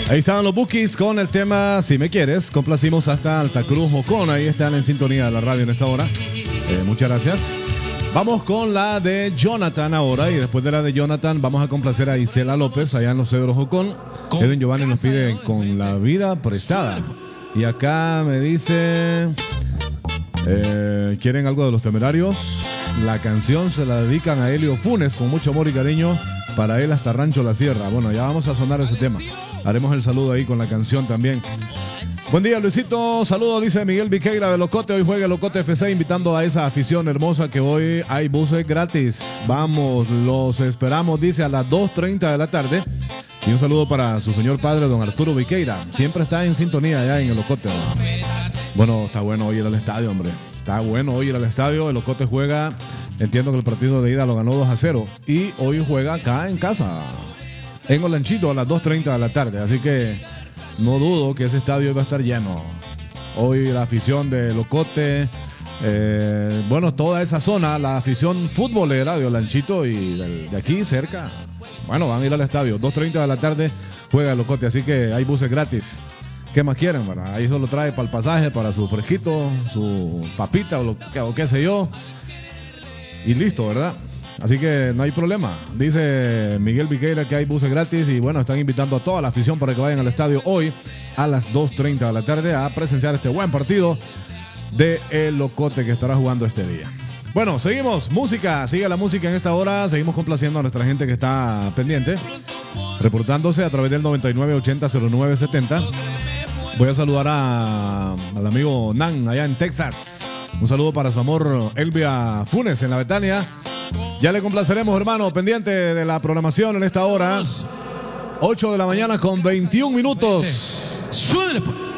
Ahí estaban los Bookies con el tema Si Me Quieres. Complacimos hasta Altacruz Jocón. Ahí están en sintonía de la radio en esta hora. Muchas gracias. Vamos con la de Jonathan ahora. Y después de la de Jonathan vamos a complacer a Isela López allá en Los Cedros Jocón. Edwin Giovanni nos pide Con la Vida Prestada. Y acá me dice ¿quieren algo de Los Temerarios? La canción se la dedican a Elio Funes con mucho amor y cariño para él hasta Rancho La Sierra. Bueno, ya vamos a sonar ese tema. Haremos el saludo ahí con la canción también. Buen día, Luisito. Saludos, dice Miguel Viqueira de Locote. Hoy juega Locote FC, invitando a esa afición hermosa que hoy hay buses gratis. Vamos, los esperamos, dice, a las 2:30 de la tarde. Y un saludo para su señor padre, don Arturo Viqueira. Siempre está en sintonía allá en el Locote. Bueno, está bueno hoy ir al estadio, hombre. Está bueno hoy ir al estadio. El Locote juega, entiendo que el partido de ida lo ganó 2-0. Y hoy juega acá en casa, en Olanchito, a las 2:30 de la tarde. Así que no dudo que ese estadio va a estar lleno. Hoy la afición de Locote, bueno, toda esa zona, la afición futbolera de Olanchito y de aquí cerca, bueno, van a ir al estadio. 2:30 de la tarde juega el Locote, así que hay buses gratis. ¿Qué más quieren, verdad? Ahí solo trae para el pasaje, para su fresquito, su papita o qué sé yo. Y listo, ¿verdad? Así que no hay problema. Dice Miguel Viqueira que hay buses gratis y bueno, están invitando a toda la afición para que vayan al estadio hoy a las 2:30 de la tarde a presenciar este buen partido de El Locote que estará jugando este día. Bueno, seguimos. Música. Sigue la música en esta hora. Seguimos complaciendo a nuestra gente que está pendiente, reportándose a través del 99800970. Voy a saludar al amigo Nan allá en Texas. Un saludo para su amor Elvia Funes en la Betania. Ya le complaceremos, hermano, pendiente de la programación en esta hora. 8 de la mañana con 21 minutos. Súbele, pues.